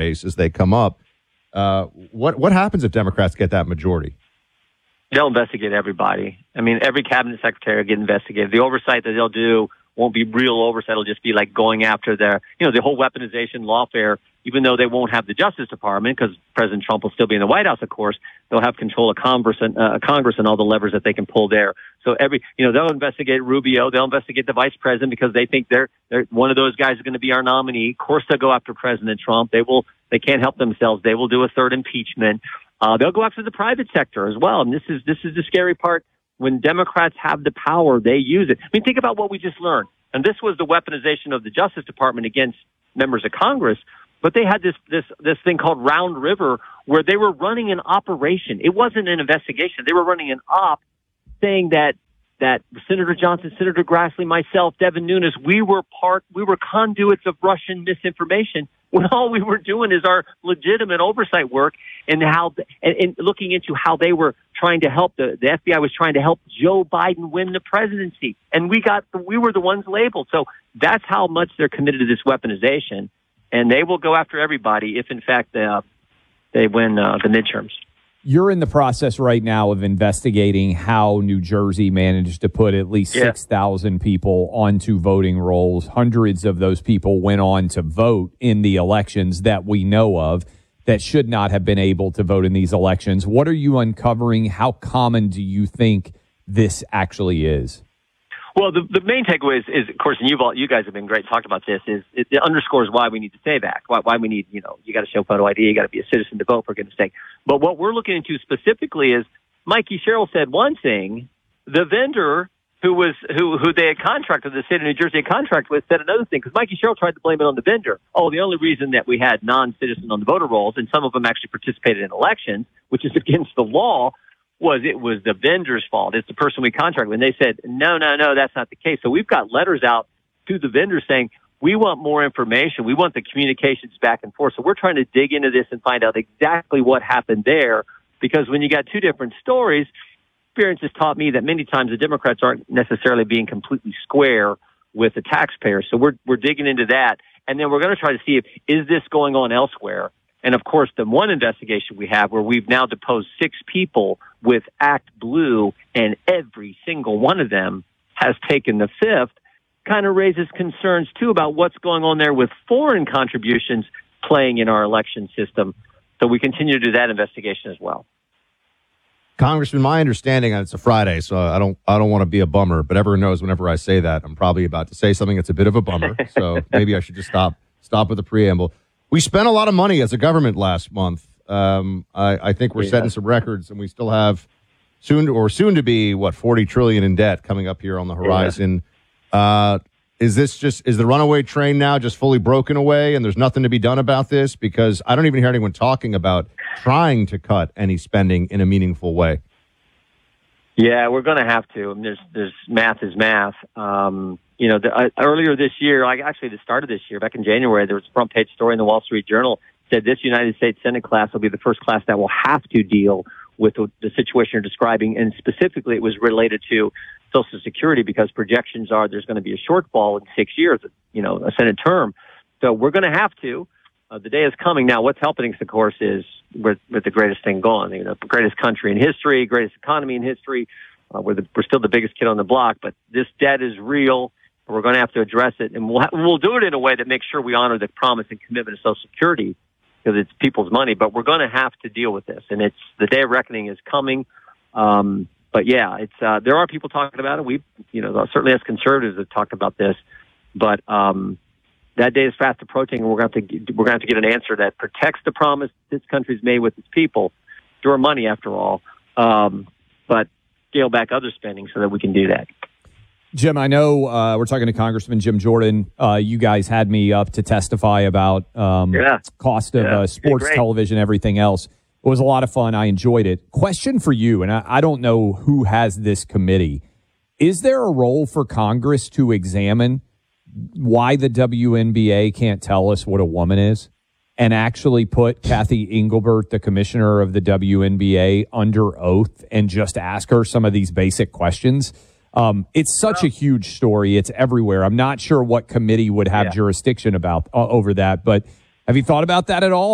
race as they come up. What happens if Democrats get that majority? They'll investigate everybody. I mean, every cabinet secretary will get investigated. The oversight that they'll do won't be real oversight. It'll just be like going after the whole weaponization lawfare, even though they won't have the Justice Department because President Trump will still be in the White House, of course. They'll have control of Congress and all the levers that they can pull there. So they'll investigate Rubio. They'll investigate the vice president because they think they're one of those guys is going to be our nominee. Of course, they'll go after President Trump. They can't help themselves. They will do a third impeachment. They'll go after the private sector as well. And this is the scary part. When Democrats have the power, they use it. I mean, think about what we just learned. And this was the weaponization of the Justice Department against members of Congress. But they had this thing called Round River where they were running an operation. It wasn't an investigation. They were running an op saying that Senator Johnson, Senator Grassley, myself, Devin Nunes, we were conduits of Russian misinformation when all we were doing is our legitimate oversight work and looking into how they were trying to help the FBI was trying to help Joe Biden win the presidency. And we were the ones labeled. So that's how much they're committed to this weaponization. And they will go after everybody if, in fact, they win the midterms. You're in the process right now of investigating how New Jersey managed to put at least 6,000 people onto voting rolls. Hundreds of those people went on to vote in the elections that we know of that should not have been able to vote in these elections. What are you uncovering? How common do you think this actually is? Well, the main takeaway is, of course, and you guys have been great talking about this, is it underscores why we need to stay back, why we need, you got to show photo ID, you got to be a citizen to vote, for goodness sake. But what we're looking into specifically is Mikey Sherrill said one thing, the vendor who they had contracted, the state of New Jersey had contracted with, said another thing, because Mikey Sherrill tried to blame it on the vendor. Oh, the only reason that we had non-citizens on the voter rolls, and some of them actually participated in elections, which is against the law, was the vendor's fault. It's the person we contract with. And they said, no, that's not the case. So we've got letters out to the vendor saying, we want more information. We want the communications back and forth. So we're trying to dig into this and find out exactly what happened there. Because when you got two different stories, experience has taught me that many times the Democrats aren't necessarily being completely square with the taxpayers. So we're digging into that. And then we're going to try to see is this going on elsewhere? And, of course, the one investigation we have where we've now deposed 6 people with Act Blue, and every single one of them has taken the fifth, kind of raises concerns, too, about what's going on there with foreign contributions playing in our election system. So we continue to do that investigation as well. Congressman, my understanding, and it's a Friday, so I don't want to be a bummer, but everyone knows whenever I say that, I'm probably about to say something that's a bit of a bummer. So maybe I should just stop with the preamble. We spent a lot of money as a government last month. I think we're setting some records, and we still have soon to be $40 trillion in debt coming up here on the horizon. Yeah. Is the runaway train now just fully broken away, and there's nothing to be done about this? Because I don't even hear anyone talking about trying to cut any spending in a meaningful way. Yeah, we're going to have to. I mean, there's math is math. Earlier this year, the start of this year, back in January, there was a front page story in the Wall Street Journal said this United States Senate class will be the first class that will have to deal with the situation you're describing. And specifically, it was related to Social Security because projections are there's going to be a shortfall in 6 years, a Senate term. So we're going to have to. The day is coming. Now, what's helping us, of course, is we're the greatest thing going. The greatest country in history, greatest economy in history. We're still the biggest kid on the block, but this debt is real. We're going to have to address it, and we'll do it in a way that makes sure we honor the promise and commitment of Social Security because it's people's money. But we're going to have to deal with this, and the day of reckoning is coming. But yeah, there are people talking about it. We, certainly as conservatives have talked about this, but that day is fast approaching, and we're going to have to get an answer that protects the promise this country's made with its people. It's your money, after all, but scale back other spending so that we can do that. Jim, I know we're talking to Congressman Jim Jordan. You guys had me up to testify about cost of sports television, everything else. It was a lot of fun. I enjoyed it. Question for you, and I don't know who has this committee. Is there a role for Congress to examine why the WNBA can't tell us what a woman is and actually put Kathy Engelbert, the commissioner of the WNBA, under oath and just ask her some of these basic questions? It's such a huge story. It's everywhere. I'm not sure what committee would have jurisdiction over that, but have you thought about that at all?